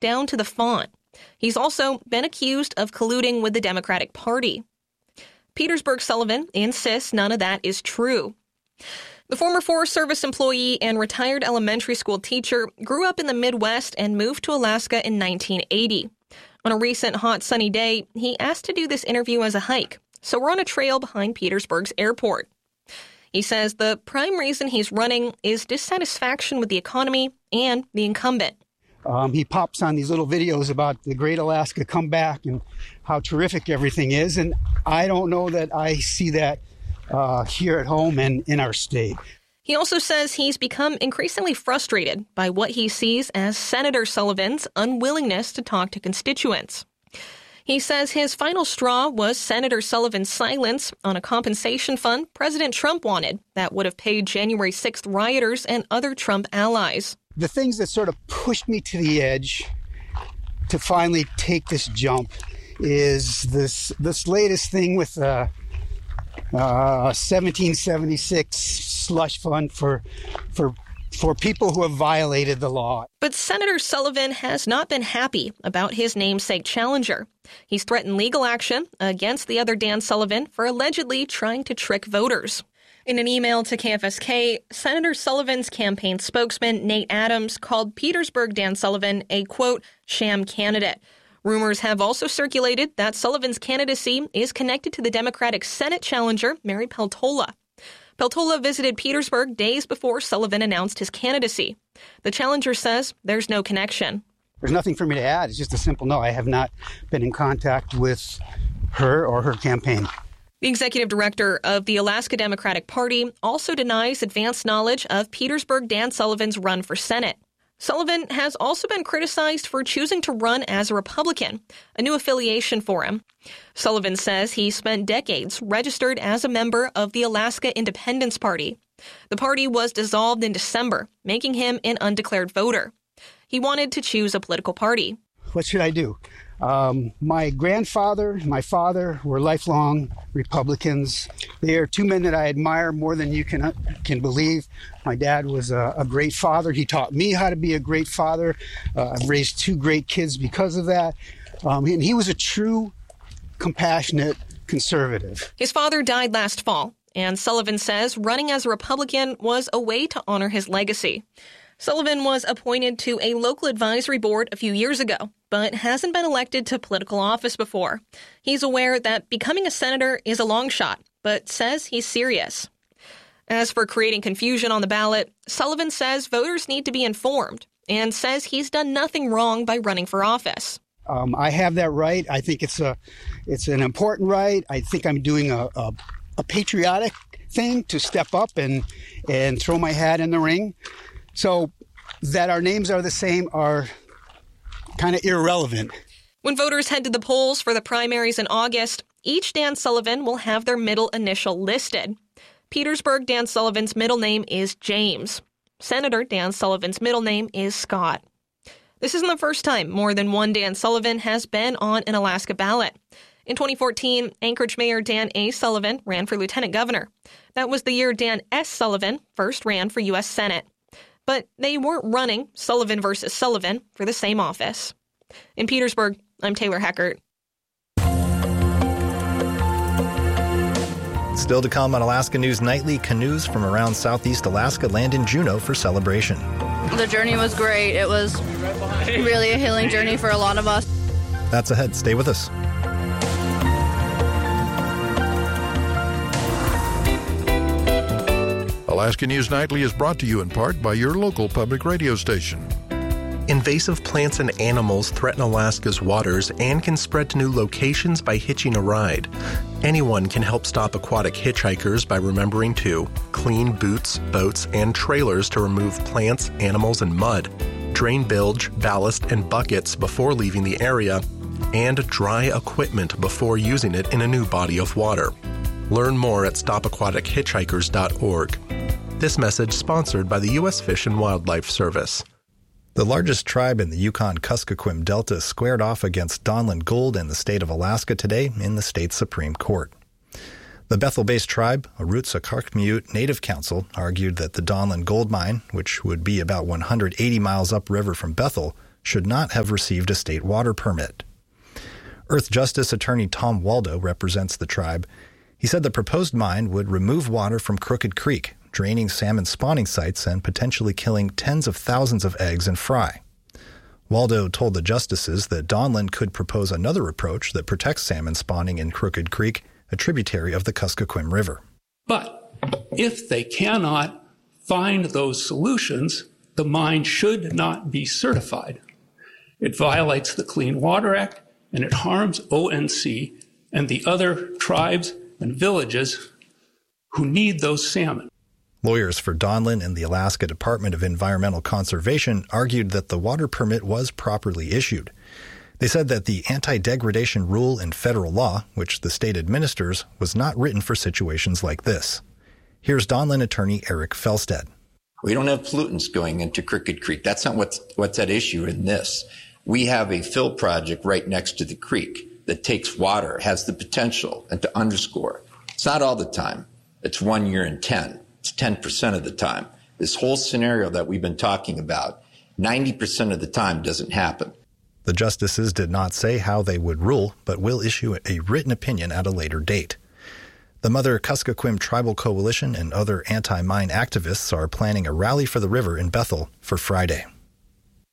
down to the font. He's also been accused of colluding with the Democratic Party. Petersburg Sullivan insists none of that is true. The former Forest Service employee and retired elementary school teacher grew up in the Midwest and moved to Alaska in 1980. On a recent hot, sunny day, he asked to do this interview as a hike, so we're on a trail behind Petersburg's airport. He says the prime reason he's running is dissatisfaction with the economy and the incumbent. He pops on these little videos about the Great Alaska Comeback and how terrific everything is, and I don't know that I see that here at home and in our state. He also says he's become increasingly frustrated by what he sees as Senator Sullivan's unwillingness to talk to constituents. He says his final straw was Senator Sullivan's silence on a compensation fund President Trump wanted that would have paid January 6th rioters and other Trump allies. The things that sort of pushed me to the edge to finally take this jump is this latest thing with 1776 slush fund for people who have violated the law. But Senator Sullivan has not been happy about his namesake challenger. He's threatened legal action against the other Dan Sullivan for allegedly trying to trick voters. In an email to KFSK, Senator Sullivan's campaign spokesman, Nate Adams, called Petersburg Dan Sullivan a, quote, sham candidate. Rumors have also circulated that Sullivan's candidacy is connected to the Democratic Senate challenger, Mary Peltola. Peltola visited Petersburg days before Sullivan announced his candidacy. The challenger says there's no connection. There's nothing for me to add. It's just a simple no. I have not been in contact with her or her campaign. The executive director of the Alaska Democratic Party also denies advance knowledge of Petersburg Dan Sullivan's run for Senate. Sullivan has also been criticized for choosing to run as a Republican, a new affiliation for him. Sullivan says he spent decades registered as a member of the Alaska Independence Party. The party was dissolved in December, making him an undeclared voter. He wanted to choose a political party. What should I do? My grandfather, my father were lifelong Republicans. They are two men that I admire more than you can believe. My dad was a great father. He taught me how to be a great father. I've raised two great kids because of that. And he was a true, compassionate conservative. His father died last fall, and Sullivan says running as a Republican was a way to honor his legacy. Sullivan was appointed to a local advisory board a few years ago, but hasn't been elected to political office before. He's aware that becoming a senator is a long shot, but says he's serious. As for creating confusion on the ballot, Sullivan says voters need to be informed and says he's done nothing wrong by running for office. I have that right. I think it's an important right. I think I'm doing a patriotic thing to step up and throw my hat in the ring. So that our names are the same are kind of irrelevant. When voters head to the polls for the primaries in August, each Dan Sullivan will have their middle initial listed. Petersburg Dan Sullivan's middle name is James. Senator Dan Sullivan's middle name is Scott. This isn't the first time more than one Dan Sullivan has been on an Alaska ballot. In 2014, Anchorage Mayor Dan A. Sullivan ran for lieutenant governor. That was the year Dan S. Sullivan first ran for U.S. Senate. But they weren't running Sullivan versus Sullivan for the same office. In Petersburg, I'm Taylor Heckert. Still to come on Alaska News Nightly, canoes from around southeast Alaska land in Juneau for celebration. The journey was great. It was really a healing journey for a lot of us. That's ahead. Stay with us. Alaska News Nightly is brought to you in part by your local public radio station. Invasive plants and animals threaten Alaska's waters and can spread to new locations by hitching a ride. Anyone can help stop aquatic hitchhikers by remembering to clean boots, boats, and trailers to remove plants, animals, and mud, drain bilge, ballast, and buckets before leaving the area, and dry equipment before using it in a new body of water. Learn more at stopaquatichitchhikers.org. This message sponsored by the U.S. Fish and Wildlife Service. The largest tribe in the Yukon-Kuskokwim Delta squared off against Donlin Gold and the state of Alaska today in the state's Supreme Court. The Bethel-based tribe, Arutsakarkmiut Native Council, argued that the Donlin Gold Mine, which would be about 180 miles upriver from Bethel, should not have received a state water permit. Earth Justice attorney Tom Waldo represents the tribe. He said the proposed mine would remove water from Crooked Creek, draining salmon spawning sites and potentially killing tens of thousands of eggs and fry. Waldo told the justices that Donlin could propose another approach that protects salmon spawning in Crooked Creek, a tributary of the Kuskokwim River. But if they cannot find those solutions, the mine should not be certified. It violates the Clean Water Act, and it harms ONC and the other tribes and villages who need those salmon. Lawyers for Donlin and the Alaska Department of Environmental Conservation argued that the water permit was properly issued. They said that the anti-degradation rule in federal law, which the state administers, was not written for situations like this. Here's Donlin attorney Eric Felstead. We don't have pollutants going into Crooked Creek. That's not what's at issue in this. We have a fill project right next to the creek that takes water, has the potential, and to underscore, it's not all the time. It's 1 year in 10. It's 10% of the time. This whole scenario that we've been talking about, 90% of the time doesn't happen. The justices did not say how they would rule, but will issue a written opinion at a later date. The Mother Kuskokwim Tribal Coalition and other anti-mine activists are planning a rally for the river in Bethel for Friday.